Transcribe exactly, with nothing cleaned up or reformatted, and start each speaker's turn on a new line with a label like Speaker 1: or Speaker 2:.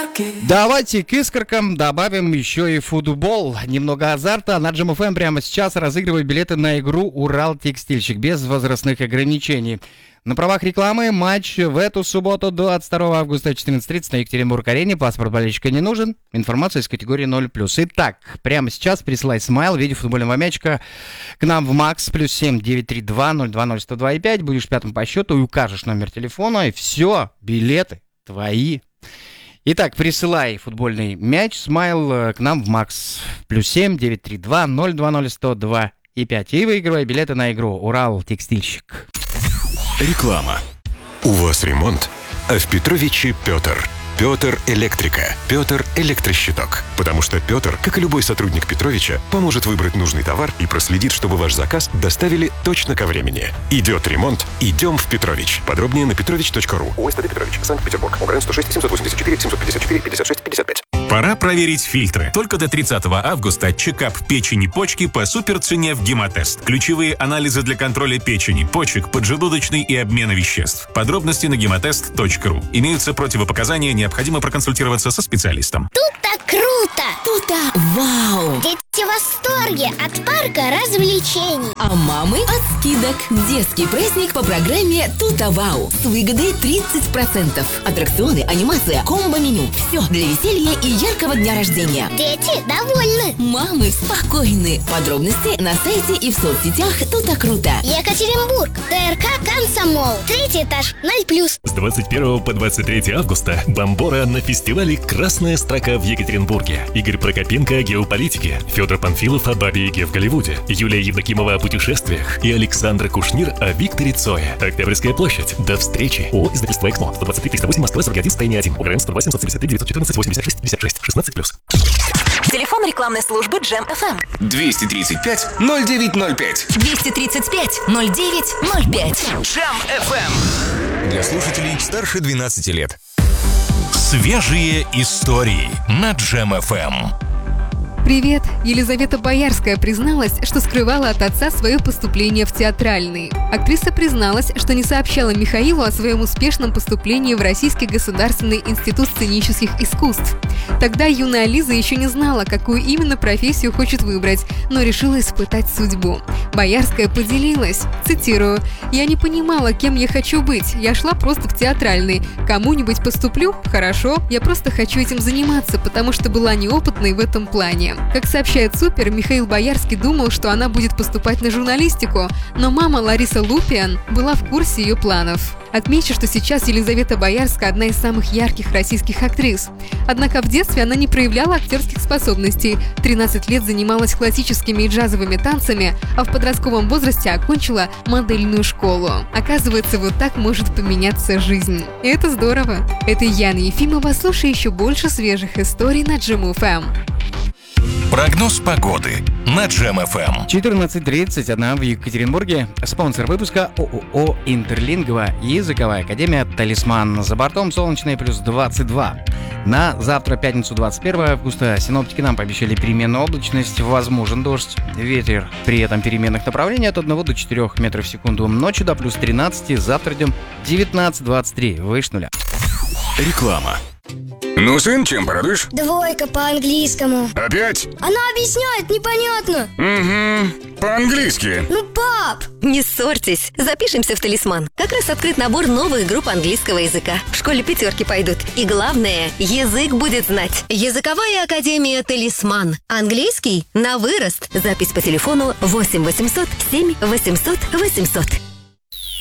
Speaker 1: Давайте к искоркам добавим еще и футбол. Немного азарта. На Джем эф эм прямо сейчас разыгрываю билеты на игру «Урал-Текстильщик» без возрастных ограничений. На правах рекламы матч в эту субботу, двадцать второго августа, четырнадцать тридцать на Екатеринбург-арене. Паспорт болельщика не нужен. Информация из категории ноль плюс. Итак, прямо сейчас присылай смайл в виде футбольного мячика к нам в МАКС плюс семь девять три два ноль два ноль сто два и пять. Будешь пятым по счету и укажешь номер телефона. И все, билеты твои. Итак, присылай футбольный мяч, смайл к нам в МАКС плюс семь девять три два ноль два ноль сто два и пять. И выигрывай билеты на игру «Урал-Текстильщик».
Speaker 2: Реклама. У вас ремонт, а в Петровиче Петр. Петр Электрика. Петр Электрощиток. Потому что Петр, как и любой сотрудник Петровича, поможет выбрать нужный товар и проследит, чтобы ваш заказ доставили точно ко времени. Идет ремонт, идем в Петрович. Подробнее на петрович точка ру. ОСТД Петрович, Санкт-Петербург. ОГРН сто шесть семьсот восемьдесят четыре семьсот пятьдесят четыре пятьдесят шесть пятьдесят пять.
Speaker 3: Пора проверить фильтры. Только до тридцатого августа чекап печени, почки по суперцене в Гемотест. Ключевые анализы для контроля печени, почек, поджелудочной и обмена веществ. Подробности на гемотест точка ру. Имеются противопоказания, необходимо проконсультироваться со специалистом.
Speaker 4: Тут-то круто!
Speaker 5: Тут-то вау!
Speaker 4: Дети в восторге от парка развлечений.
Speaker 5: А мамы от скидок. Детский праздник по программе «Тут-то вау» с выгодой тридцать процентов. Аттракционы, анимация, комбо-меню. Все для веселья и яркого дня рождения.
Speaker 4: Дети довольны.
Speaker 5: Мамы спокойны. Подробности на сайте и в соцсетях «Тут-то круто».
Speaker 4: Екатеринбург. ТРК «Комсомол». Третий этаж. ноль плюс.
Speaker 6: С двадцать первого по двадцать третье августа Бомбора на фестивале «Красная строка» в Екатеринбурге. Игорь Прокопенко о геополитике, Федор Панфилов о Бабе Яге в Голливуде, Юлия Евдокимова о путешествиях и Александра Кушнир о Викторе Цое. Октябрьская площадь. До встречи. О, издательство «Эксмо». сто двадцать три триста восемь, Москва, сорок один, состояние один. ОГРН сто два семьсот семьдесят три девятьсот четырнадцать восемьдесят шесть пятьдесят шесть. шестнадцать плюс.
Speaker 7: Телефон рекламной службы Джем эф эм.
Speaker 8: двести тридцать пять ноль девять ноль пять.
Speaker 7: двести тридцать пять ноль девять ноль пять.
Speaker 8: Джем эф эм.
Speaker 2: Для слушателей старше двенадцати лет.
Speaker 3: Свежие истории на Джем эф эм.
Speaker 9: Привет! Елизавета Боярская призналась, что скрывала от отца свое поступление в театральный. Актриса призналась, что не сообщала Михаилу о своем успешном поступлении в Российский государственный институт сценических искусств. Тогда юная Лиза еще не знала, какую именно профессию хочет выбрать, но решила испытать судьбу. Боярская поделилась, цитирую: «Я не понимала, кем я хочу быть. Я шла просто в театральный. Кому-нибудь поступлю? Хорошо. Я просто хочу этим заниматься, потому что была неопытной в этом плане». Как сообщает Супер, Михаил Боярский думал, что она будет поступать на журналистику, но мама Лариса Лупиан была в курсе ее планов. Отмечу, что сейчас Елизавета Боярская одна из самых ярких российских актрис. Однако в детстве она не проявляла актерских способностей. тринадцать лет занималась классическими и джазовыми танцами, а в подростковом возрасте окончила модельную школу. Оказывается, вот так может поменяться жизнь. И это здорово. Это Яна Ефимова. Слушай еще больше свежих историй на Джем эф эм.
Speaker 3: Прогноз погоды на Джем эф эм.
Speaker 1: четырнадцать тридцать одна в Екатеринбурге. Спонсор выпуска ООО «Интерлингва» и языковая академия «Талисман». За бортом солнечное плюс двадцать два. На завтра, пятницу, двадцать первого августа, синоптики нам пообещали переменную облачность, возможен дождь. Ветер при этом переменных направлений от одного до четырёх метров в секунду. Ночью до плюс тринадцать, завтра днем девятнадцать двадцать три, выше нуля.
Speaker 2: Реклама.
Speaker 8: Ну, сын, чем порадуешь?
Speaker 4: Двойка по английскому.
Speaker 8: Опять?
Speaker 4: Она объясняет непонятно.
Speaker 8: Угу, по-английски.
Speaker 4: Ну, пап!
Speaker 7: Не ссорьтесь, запишемся в «Талисман». Как раз открыт набор новых групп английского языка. В школе пятерки пойдут. И главное, язык будет знать. Языковая академия «Талисман». Английский на вырост. Запись по телефону восемь восемьсот семь восемьсот восемьсот.